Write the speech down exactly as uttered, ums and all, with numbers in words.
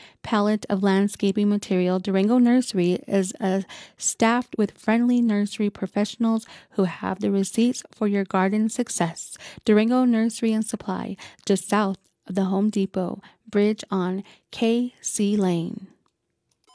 palette of landscaping material, Durango Nursery is uh, staffed with friendly nursery professionals who have the receipts for your garden success. Durango Nursery and Supply, just south of the Home Depot, bridge on K C Lane.